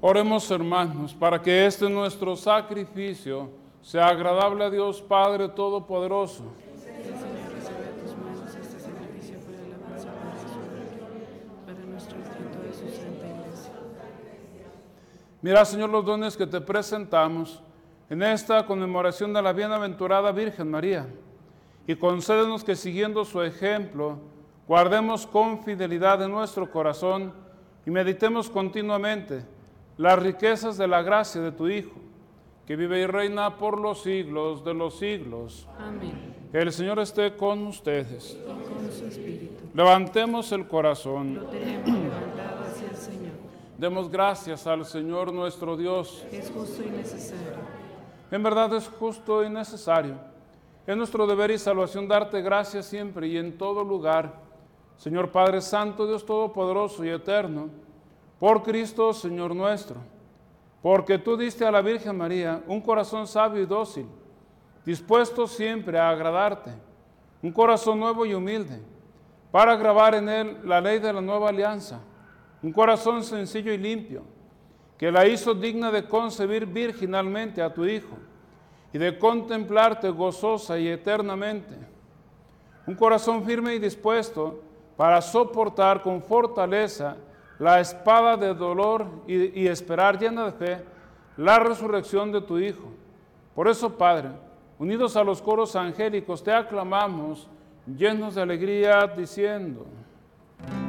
Oremos, hermanos, para que este nuestro sacrificio sea agradable a Dios Padre Todopoderoso. Que el Señor reciba de tus manos este sacrificio para la alabanza de su gloria, para nuestro fruto de su santa iglesia. Mira, Señor, los dones que te presentamos en esta conmemoración de la bienaventurada Virgen María, y concédenos que siguiendo su ejemplo, guardemos con fidelidad en nuestro corazón y meditemos continuamente las riquezas de la gracia de tu Hijo, que vive y reina por los siglos de los siglos. Amén. Que el Señor esté con ustedes. Y con su espíritu. Levantemos el corazón. Lo tenemos levantado hacia el Señor. Demos gracias al Señor nuestro Dios. Es justo y necesario. En verdad es justo y necesario. Es nuestro deber y salvación darte gracias siempre y en todo lugar. Señor Padre Santo, Dios Todopoderoso y Eterno, por Cristo, Señor nuestro, porque tú diste a la Virgen María un corazón sabio y dócil, dispuesto siempre a agradarte, un corazón nuevo y humilde, para grabar en él la ley de la nueva alianza, un corazón sencillo y limpio, que la hizo digna de concebir virginalmente a tu Hijo y de contemplarte gozosa y eternamente. Un corazón firme y dispuesto para soportar con fortaleza la espada de dolor y esperar llena de fe la resurrección de tu Hijo. Por eso, Padre, unidos a los coros angélicos, te aclamamos, llenos de alegría, diciendo: